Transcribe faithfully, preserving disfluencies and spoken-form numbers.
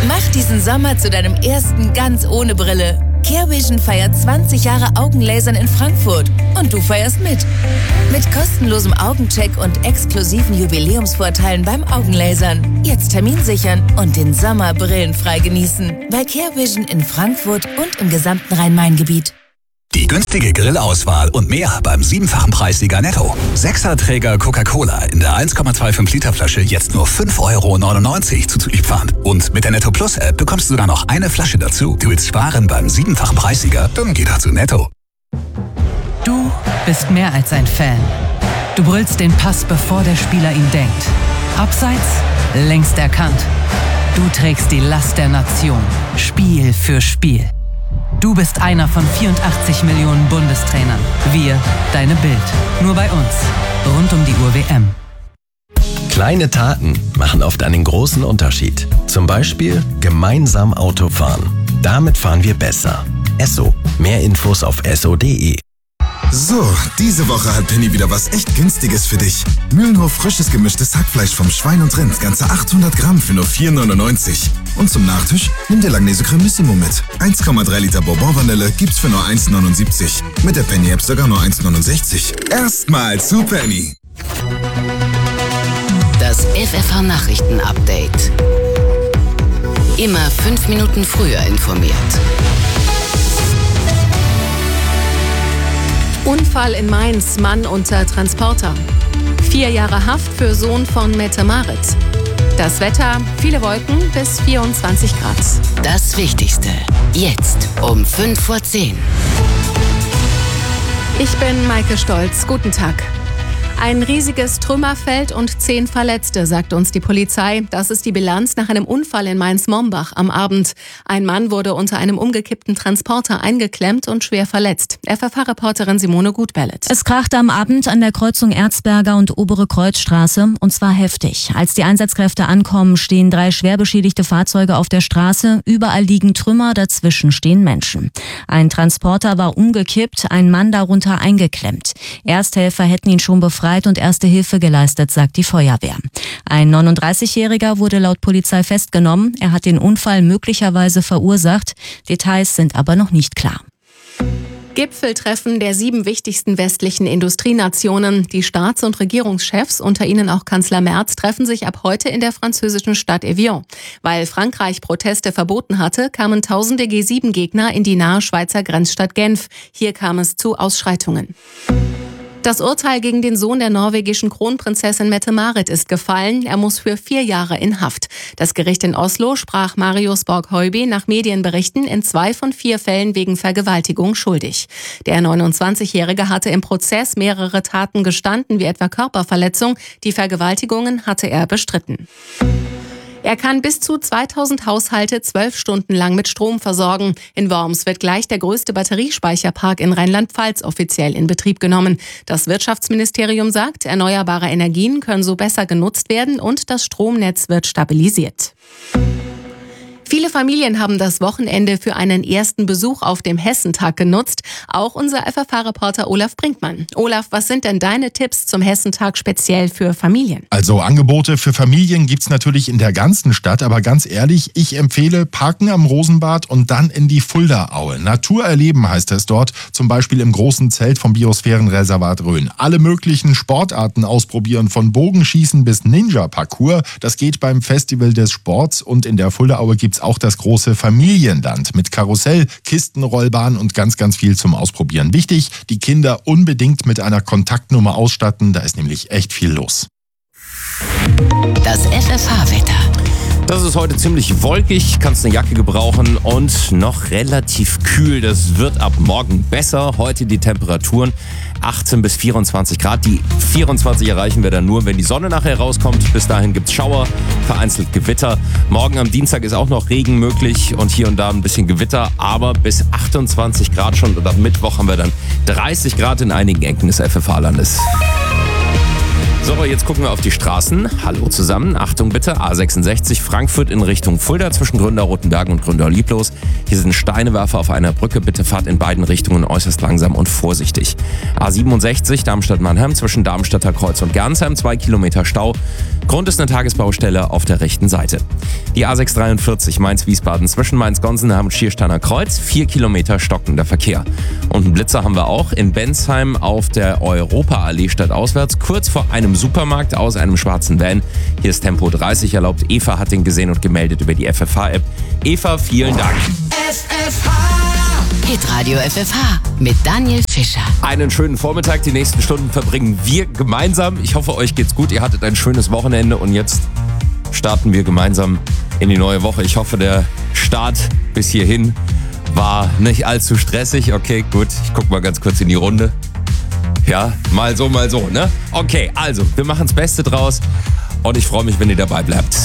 Mach diesen Sommer zu deinem ersten ganz ohne Brille. CareVision feiert zwanzig Jahre Augenlasern in Frankfurt und du feierst mit. Mit kostenlosem Augencheck und exklusiven Jubiläumsvorteilen beim Augenlasern. Jetzt Termin sichern und den Sommer brillenfrei genießen. Bei CareVision in Frankfurt und im gesamten Rhein-Main-Gebiet. Die günstige Grillauswahl und mehr beim siebenfachen Preissieger Netto. Sechserträger Coca-Cola in der eins Komma fünfundzwanzig Liter Flasche jetzt nur fünf Euro neunundneunzig zuzüglich Pfand. Und mit der Netto Plus App bekommst du sogar noch eine Flasche dazu. Du willst sparen beim siebenfachen Preissieger? Dann geh doch zu Netto. Du bist mehr als ein Fan. Du brüllst den Pass, bevor der Spieler ihn denkt. Abseits längst erkannt. Du trägst die Last der Nation. Spiel für Spiel. Du bist einer von vierundachtzig Millionen Bundestrainern. Wir, deine Bild. Nur bei uns. Rund um die Uhr W M. Kleine Taten machen oft einen großen Unterschied. Zum Beispiel gemeinsam Auto fahren. Damit fahren wir besser. Esso. Mehr Infos auf esso punkt de. So, diese Woche hat Penny wieder was echt Günstiges für dich. Mühlenhof frisches gemischtes Hackfleisch vom Schwein und Rind, ganze achthundert Gramm für nur vier neunundneunzig. Und zum Nachtisch, nimm dir Langnese Cremissimo mit. eins Komma drei Liter Bourbon Vanille gibt's für nur eins neunundsiebzig. Mit der Penny-App sogar nur eins neunundsechzig. Erstmal zu Penny. Das F F H-Nachrichten-Update. Immer fünf Minuten früher informiert. Unfall in Mainz, Mann unter Transporter. Vier Jahre Haft für Sohn von Mette Marit. Das Wetter, viele Wolken bis vierundzwanzig Grad. Das Wichtigste, jetzt um fünf vor zehn. Ich bin Maike Stolz. Guten Tag. Ein riesiges Trümmerfeld und zehn Verletzte, sagt uns die Polizei. Das ist die Bilanz nach einem Unfall in Mainz-Mombach am Abend. Ein Mann wurde unter einem umgekippten Transporter eingeklemmt und schwer verletzt. F F H-Reporterin Simone Gutbellet. Es krachte am Abend an der Kreuzung Erzberger und Obere Kreuzstraße, und zwar heftig. Als die Einsatzkräfte ankommen, stehen drei schwer beschädigte Fahrzeuge auf der Straße. Überall liegen Trümmer, dazwischen stehen Menschen. Ein Transporter war umgekippt, ein Mann darunter eingeklemmt. Ersthelfer hätten ihn schon befreit und Erste Hilfe geleistet, sagt die Feuerwehr. Ein neununddreißigjähriger wurde laut Polizei festgenommen. Er hat den Unfall möglicherweise verursacht. Details sind aber noch nicht klar. Gipfeltreffen der sieben wichtigsten westlichen Industrienationen. Die Staats- und Regierungschefs, unter ihnen auch Kanzler Merz, treffen sich ab heute in der französischen Stadt Evian. Weil Frankreich Proteste verboten hatte, kamen tausende G sieben Gegner in die nahe Schweizer Grenzstadt Genf. Hier kam es zu Ausschreitungen. Das Urteil gegen den Sohn der norwegischen Kronprinzessin Mette Marit ist gefallen. Er muss für vier Jahre in Haft. Das Gericht in Oslo sprach Marius Borg-Høiby nach Medienberichten in zwei von vier Fällen wegen Vergewaltigung schuldig. Der neunundzwanzigjährige hatte im Prozess mehrere Taten gestanden, wie etwa Körperverletzung. Die Vergewaltigungen hatte er bestritten. Er kann bis zu zweitausend Haushalte zwölf Stunden lang mit Strom versorgen. In Worms wird gleich der größte Batteriespeicherpark in Rheinland-Pfalz offiziell in Betrieb genommen. Das Wirtschaftsministerium sagt, erneuerbare Energien können so besser genutzt werden und das Stromnetz wird stabilisiert. Viele Familien haben das Wochenende für einen ersten Besuch auf dem Hessentag genutzt. Auch unser F F H-Reporter Olaf Brinkmann. Olaf, was sind denn deine Tipps zum Hessentag speziell für Familien? Also Angebote für Familien gibt's natürlich in der ganzen Stadt, aber ganz ehrlich, ich empfehle Parken am Rosenbad und dann in die Fuldaaue. Natur erleben heißt es dort, zum Beispiel im großen Zelt vom Biosphärenreservat Rhön. Alle möglichen Sportarten ausprobieren, von Bogenschießen bis Ninja-Parcours. Das geht beim Festival des Sports, und in der Fuldaaue gibt's auch das große Familienland mit Karussell, Kistenrollbahn und ganz, ganz viel zum Ausprobieren. Wichtig, die Kinder unbedingt mit einer Kontaktnummer ausstatten, da ist nämlich echt viel los. Das F F H-Wetter. Das ist heute ziemlich wolkig, kannst eine Jacke gebrauchen und noch relativ kühl. Das wird ab morgen besser. Heute die Temperaturen achtzehn bis vierundzwanzig Grad. Die vierundzwanzig erreichen wir dann nur, wenn die Sonne nachher rauskommt. Bis dahin gibt's Schauer, vereinzelt Gewitter. Morgen am Dienstag ist auch noch Regen möglich und hier und da ein bisschen Gewitter. Aber bis achtundzwanzig Grad schon, und am Mittwoch haben wir dann dreißig Grad in einigen Ecken des F F H-Landes. So, jetzt gucken wir auf die Straßen. Hallo zusammen, Achtung bitte, A sechsundsechzig Frankfurt in Richtung Fulda zwischen Gründer-Rotenberg und Gründer-Lieblos. Hier sind Steinewerfer auf einer Brücke, bitte fahrt in beiden Richtungen äußerst langsam und vorsichtig. A siebenundsechzig Darmstadt-Mannheim zwischen Darmstadter Kreuz und Gernsheim, zwei Kilometer Stau. Grund ist eine Tagesbaustelle auf der rechten Seite. Die A sechs dreiundvierzig Mainz-Wiesbaden zwischen Mainz-Gonsenheim und Schiersteiner Kreuz. Vier Kilometer stockender Verkehr. Und einen Blitzer haben wir auch in Bensheim auf der Europaallee stadtauswärts. Kurz vor einem Supermarkt aus einem schwarzen Van. Hier ist Tempo dreißig erlaubt. Eva hat den gesehen und gemeldet über die F F H-App. Eva, vielen Dank. F F H. Hitradio F F H mit Daniel Fischer. Einen schönen Vormittag. Die nächsten Stunden verbringen wir gemeinsam. Ich hoffe, euch geht's gut. Ihr hattet ein schönes Wochenende und jetzt starten wir gemeinsam in die neue Woche. Ich hoffe, der Start bis hierhin war nicht allzu stressig. Okay, gut. Ich guck mal ganz kurz in die Runde. Ja, mal so, mal so, ne? Okay, also, wir machen's Beste draus und ich freue mich, wenn ihr dabei bleibt.